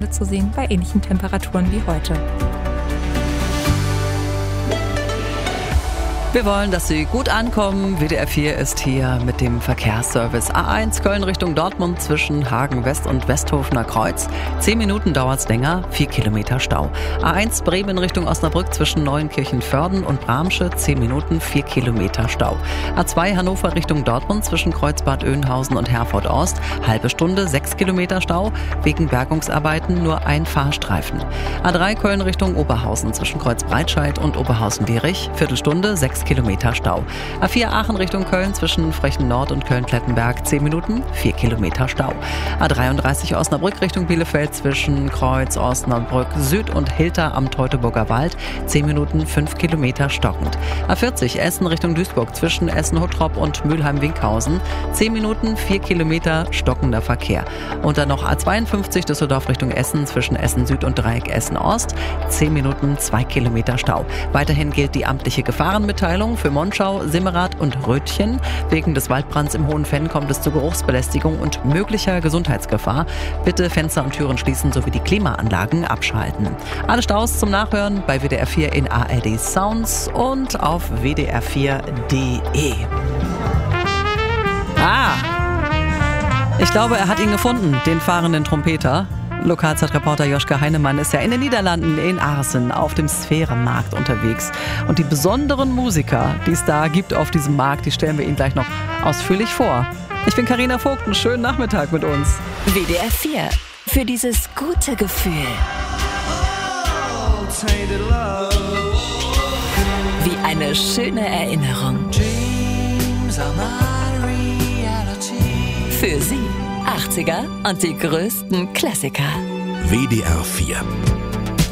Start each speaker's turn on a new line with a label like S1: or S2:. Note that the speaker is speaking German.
S1: Tage zu sehen bei ähnlichen Temperaturen wie heute.
S2: Wir wollen, dass Sie gut ankommen. WDR 4 ist hier mit dem Verkehrsservice. A1 Köln Richtung Dortmund zwischen Hagen West und Westhofener Kreuz. 10 Minuten dauert's länger, 4 Kilometer Stau. A1 Bremen Richtung Osnabrück zwischen Neuenkirchen-Vörden und Bramsche. 10 Minuten, 4 Kilometer Stau. A2 Hannover Richtung Dortmund zwischen Kreuzbad Oeynhausen und Herford Ost. Halbe Stunde, 6 Kilometer Stau. Wegen Bergungsarbeiten nur ein Fahrstreifen. A3 Köln Richtung Oberhausen zwischen Kreuz Breitscheid und Oberhausen-Dierich. Viertelstunde, 6 Kilometer Stau. A4 Aachen Richtung Köln zwischen Frechen Nord und Köln-Klettenberg 10 Minuten, 4 Kilometer Stau. A33 Osnabrück Richtung Bielefeld zwischen Kreuz Osnabrück Süd und Hilter am Teutoburger Wald 10 Minuten, 5 Kilometer stockend. A40 Essen Richtung Duisburg zwischen Essen-Huttrop und Mülheim-Winkhausen 10 Minuten, 4 Kilometer stockender Verkehr. Und dann noch A52 Düsseldorf Richtung Essen zwischen Essen Süd und Dreieck Essen Ost 10 Minuten, 2 Kilometer Stau. Weiterhin gilt die amtliche Gefahrenmitteilung für Monschau, Simmerath und Rötchen. Wegen des Waldbrands im Hohen Venn kommt es zu Geruchsbelästigung und möglicher Gesundheitsgefahr. Bitte Fenster und Türen schließen sowie die Klimaanlagen abschalten. Alle Staus zum Nachhören bei WDR 4 in ARD Sounds und auf wdr4.de. Ich glaube, er hat ihn gefunden, den fahrenden Trompeter. Lokalzeitreporter Joschka Heinemann ist ja in den Niederlanden, in Aarsen, auf dem Sphärenmarkt unterwegs. Und die besonderen Musiker, die es da gibt auf diesem Markt, die stellen wir Ihnen gleich noch ausführlich vor. Ich bin Carina Vogt, einen schönen Nachmittag mit uns.
S3: WDR 4, für dieses gute Gefühl. Wie eine schöne Erinnerung. Für Sie 80er und die größten Klassiker.
S4: WDR 4